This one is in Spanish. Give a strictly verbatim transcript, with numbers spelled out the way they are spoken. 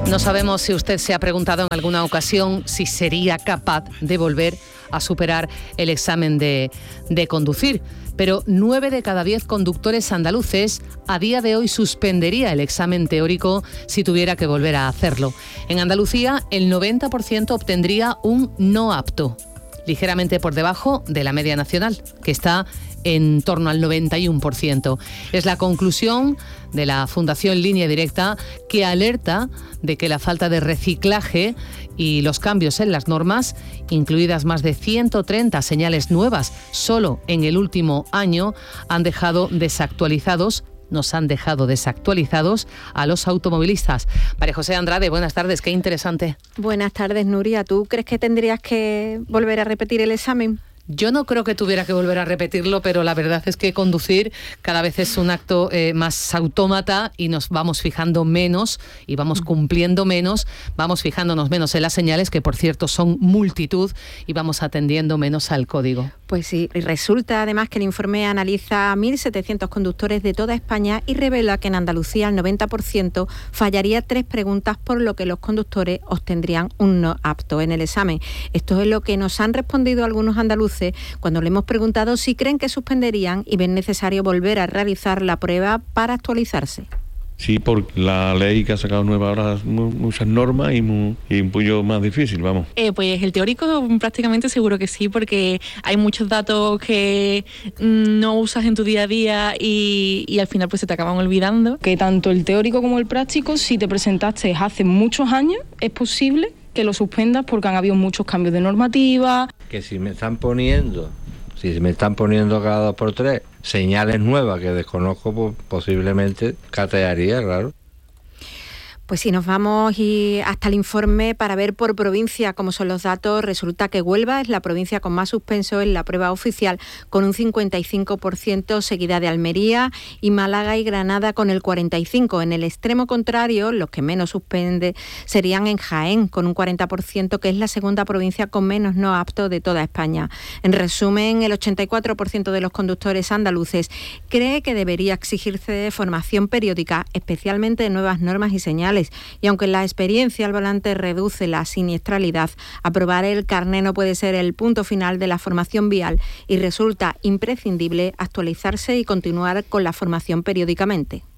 No sabemos si usted se ha preguntado en alguna ocasión si sería capaz de volver a superar el examen de, de conducir. Pero nueve de cada diez conductores andaluces a día de hoy suspendería el examen teórico si tuviera que volver a hacerlo. En Andalucía, el noventa por ciento obtendría un no apto, ligeramente por debajo de la media nacional, que está en torno al noventa y uno por ciento. Es la conclusión de la Fundación Línea Directa, que alerta de que la falta de reciclaje y los cambios en las normas, incluidas más de ciento treinta señales nuevas solo en el último año, han dejado desactualizados nos han dejado desactualizados a los automovilistas. María José Andrade, buenas tardes, qué interesante. Buenas tardes, Nuria. ¿Tú crees que tendrías que volver a repetir el examen? Yo no creo que tuviera que volver a repetirlo, pero la verdad es que conducir cada vez es un acto eh, más autómata y nos vamos fijando menos y vamos cumpliendo menos, vamos fijándonos menos en las señales, que por cierto son multitud, y vamos atendiendo menos al código. Pues sí, y resulta además que el informe analiza a mil setecientos conductores de toda España y revela que en Andalucía el noventa por ciento fallaría tres preguntas, por lo que los conductores obtendrían un no apto en el examen. Esto es lo que nos han respondido algunos andaluces cuando le hemos preguntado si creen que suspenderían y ven necesario volver a realizar la prueba para actualizarse. Sí, porque la ley que ha sacado nueva ahora muchas normas y, muy, y un poquillo más difícil, vamos. Eh, pues el teórico prácticamente seguro que sí, porque hay muchos datos que no usas en tu día a día y, y al final pues se te acaban olvidando. Que tanto el teórico como el práctico, si te presentaste hace muchos años, es posible que lo suspendas porque han habido muchos cambios de normativa. Que si me están poniendo, si me están poniendo cada dos por tres señales nuevas que desconozco, pues posiblemente catearía, claro. Pues si nos vamos y hasta el informe para ver por provincia cómo son los datos, resulta que Huelva es la provincia con más suspenso en la prueba oficial, con un cincuenta y cinco por ciento, seguida de Almería, y Málaga y Granada con el cuarenta y cinco por ciento. En el extremo contrario, los que menos suspende serían en Jaén, con un cuarenta por ciento, que es la segunda provincia con menos no aptos de toda España. En resumen, el ochenta y cuatro por ciento de los conductores andaluces cree que debería exigirse formación periódica, especialmente de nuevas normas y señales. Y aunque la experiencia al volante reduce la siniestralidad, aprobar el carné no puede ser el punto final de la formación vial y resulta imprescindible actualizarse y continuar con la formación periódicamente.